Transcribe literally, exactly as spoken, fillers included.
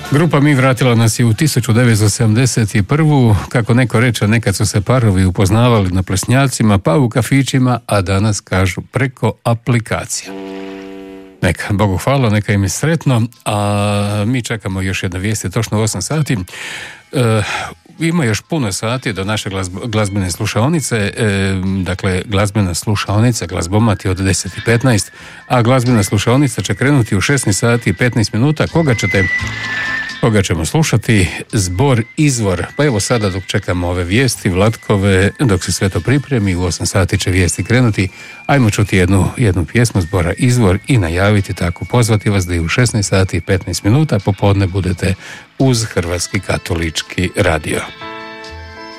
Grupa Mi vratila nas je u tisuću devetsto sedamdeset prvu. Kako neko reče, nekad su se parovi upoznavali na plesnjacima, pa u kafićima, a danas kažu preko aplikacija. Neka, Bogu hvala, neka im je sretno, a mi čekamo još jedne vijesti, točno osam sati. E, ima još puno sati do naše glazbene slušaonice, e, dakle glazbena slušaonica, glazbomat je od deset i petnaest, a glazbena slušaonica će krenuti u šesnaest sati i petnaest minuta. Koga ćete... Koga ćemo slušati? Zbor Izvor. Pa evo sada dok čekamo ove vijesti, Vlatkove, dok se sve to pripremi, u osam sati će vijesti krenuti. Ajmo čuti jednu, jednu pjesmu Zbora Izvor i najaviti tako, pozvati vas da i u šesnaest sati i petnaest minuta popodne budete uz Hrvatski katolički radio.